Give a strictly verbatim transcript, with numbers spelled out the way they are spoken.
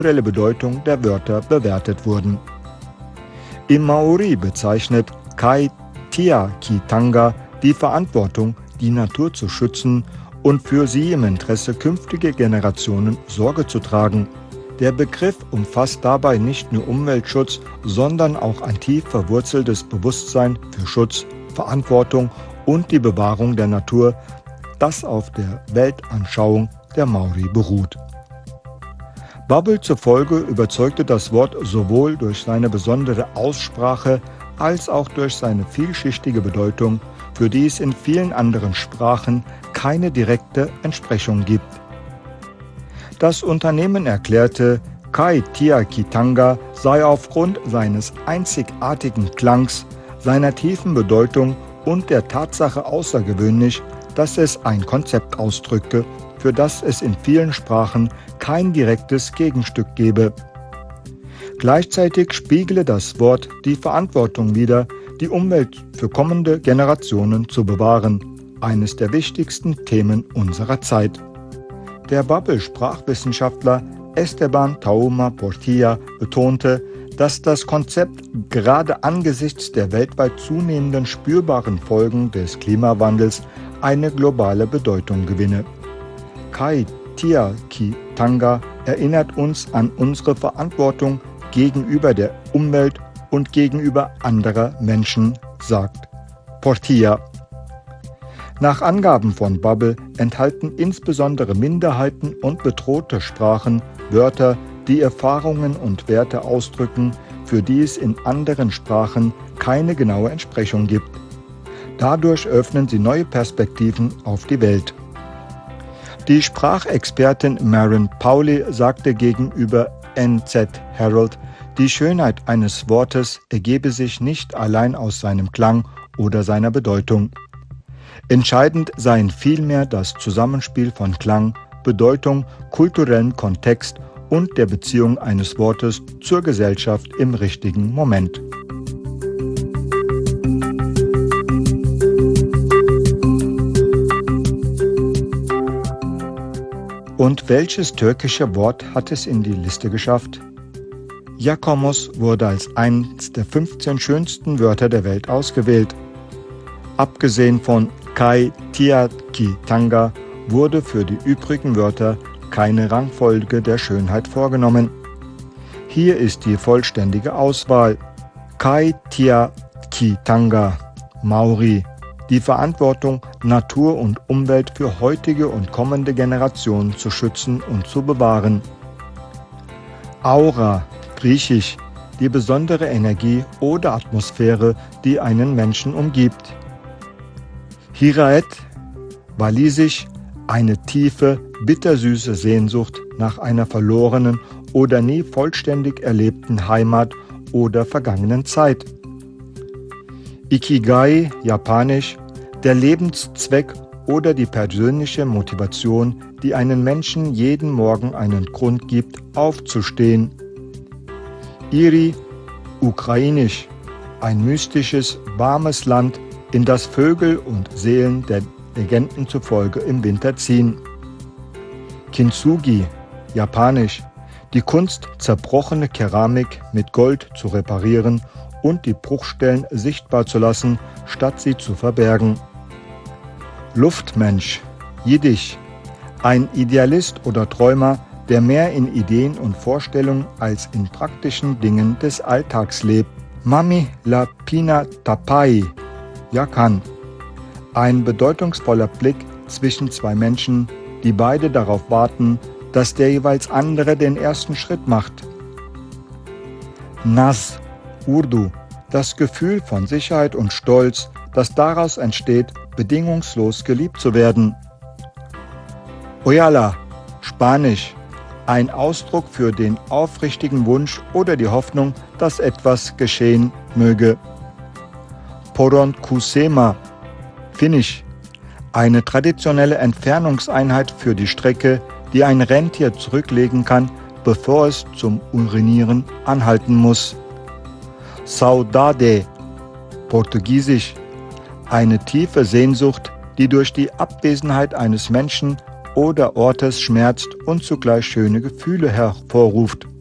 kulturelle Bedeutung der Wörter bewertet wurden. Im Maori bezeichnet Kai Tia Ki Tanga die Verantwortung, die Natur zu schützen und für sie im Interesse künftiger Generationen Sorge zu tragen. Der Begriff umfasst dabei nicht nur Umweltschutz, sondern auch ein tief verwurzeltes Bewusstsein für Schutz, Verantwortung und die Bewahrung der Natur, das auf der Weltanschauung der Maori beruht. Bubble zufolge überzeugte das Wort sowohl durch seine besondere Aussprache als auch durch seine vielschichtige Bedeutung, für die es in vielen anderen Sprachen keine direkte Entsprechung gibt. Das Unternehmen erklärte, Kai Tia Ki Tanga sei aufgrund seines einzigartigen Klangs, seiner tiefen Bedeutung und der Tatsache außergewöhnlich, dass es ein Konzept ausdrücke, für das es in vielen Sprachen kein direktes Gegenstück gebe. Gleichzeitig spiegele das Wort die Verantwortung wider, die Umwelt für kommende Generationen zu bewahren, eines der wichtigsten Themen unserer Zeit. Der Bubble-Sprachwissenschaftler Esteban Tauma Portilla betonte, dass das Konzept gerade angesichts der weltweit zunehmenden spürbaren Folgen des Klimawandels eine globale Bedeutung gewinne. Kai Tia Ki Tanga erinnert uns an unsere Verantwortung gegenüber der Umwelt und gegenüber anderer Menschen, sagt Portilla. Nach Angaben von Bubble enthalten insbesondere Minderheiten und bedrohte Sprachen Wörter, die Erfahrungen und Werte ausdrücken, für die es in anderen Sprachen keine genaue Entsprechung gibt. Dadurch öffnen sie neue Perspektiven auf die Welt. Die Sprachexpertin Maren Pauli sagte gegenüber N Z Herald, die Schönheit eines Wortes ergebe sich nicht allein aus seinem Klang oder seiner Bedeutung. Entscheidend seien vielmehr das Zusammenspiel von Klang, Bedeutung, kulturellem Kontext und der Beziehung eines Wortes zur Gesellschaft im richtigen Moment. Und welches türkische Wort hat es in die Liste geschafft? Jacomos wurde als eines der fünfzehn schönsten Wörter der Welt ausgewählt. Abgesehen von Kai Tia Ki Tanga wurde für die übrigen Wörter keine Rangfolge der Schönheit vorgenommen. Hier ist die vollständige Auswahl. Kai Tia Ki Tanga, Maori, die Verantwortung, Natur und Umwelt für heutige und kommende Generationen zu schützen und zu bewahren. Aura, griechisch, die besondere Energie oder Atmosphäre, die einen Menschen umgibt. Hiraet, walisisch, eine tiefe, bittersüße Sehnsucht nach einer verlorenen oder nie vollständig erlebten Heimat oder vergangenen Zeit. Ikigai, japanisch, der Lebenszweck oder die persönliche Motivation, die einen Menschen jeden Morgen einen Grund gibt, aufzustehen. Iri, ukrainisch, ein mystisches, warmes Land, in das Vögel und Seelen der Legenden zufolge im Winter ziehen. Kintsugi, japanisch, die Kunst, zerbrochene Keramik mit Gold zu reparieren und die Bruchstellen sichtbar zu lassen, statt sie zu verbergen. Luftmensch, jiddisch, ein Idealist oder Träumer, der mehr in Ideen und Vorstellungen als in praktischen Dingen des Alltags lebt. Mami la Pina Tapai, Yakan, ein bedeutungsvoller Blick zwischen zwei Menschen, die beide darauf warten, dass der jeweils andere den ersten Schritt macht. Naz, Urdu, das Gefühl von Sicherheit und Stolz, das daraus entsteht, bedingungslos geliebt zu werden. Oyala, Spanisch, ein Ausdruck für den aufrichtigen Wunsch oder die Hoffnung, dass etwas geschehen möge. Poron Kusema, Finnisch, eine traditionelle Entfernungseinheit für die Strecke, die ein Rentier zurücklegen kann, bevor es zum Urinieren anhalten muss. Saudade, Portugiesisch, eine tiefe Sehnsucht, die durch die Abwesenheit eines Menschen oder Ortes schmerzt und zugleich schöne Gefühle hervorruft.